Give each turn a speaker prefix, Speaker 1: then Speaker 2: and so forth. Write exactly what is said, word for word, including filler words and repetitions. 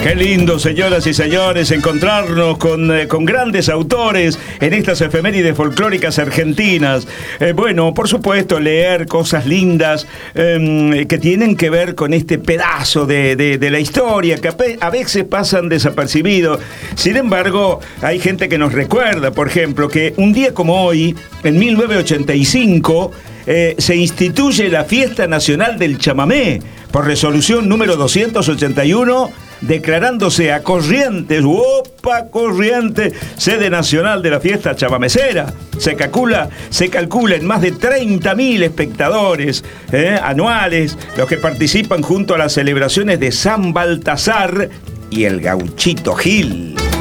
Speaker 1: Qué lindo, señoras y señores, encontrarnos con, eh, con grandes autores en estas efemérides folclóricas argentinas. Eh, bueno, por supuesto, leer cosas lindas eh, que tienen que ver con este pedazo de, de, de la historia que a, a veces pasan desapercibidos. Sin embargo, hay gente que nos recuerda, por ejemplo, que un día como hoy, en mil novecientos ochenta y cinco, eh, se instituye la Fiesta Nacional del Chamamé por resolución número doscientos ochenta y uno, declarándose a Corrientes, ¡opa! Corrientes, sede nacional de la fiesta chamamecera. Se calcula, se calcula en más de treinta mil espectadores eh, anuales, los que participan junto a las celebraciones de San Baltasar y el Gauchito Gil.